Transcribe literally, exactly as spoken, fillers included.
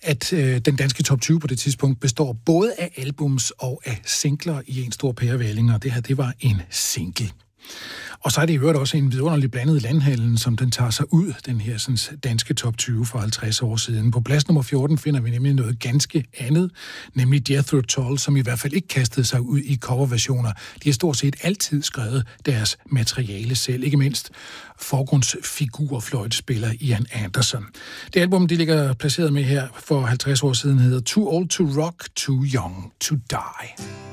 at øh, den danske top tyve på det tidspunkt består både af albums og af singler i en stor pærevælling, og det her, det var en single. Og så er det i øvrigt også en vidunderlig blandet landhandel, som den tager sig ud, den her sådan, danske top tyve for halvtreds år siden. På plads nummer fjorten finder vi nemlig noget ganske andet, nemlig Jethro Tull, som i hvert fald ikke kastede sig ud i coverversioner. De har stort set altid skrevet deres materiale selv, ikke mindst forgrundsfigur fløjtespiller Ian Anderson. Det album, de ligger placeret med her for halvtreds år siden, hedder Too Old to Rock, Too Young to Die.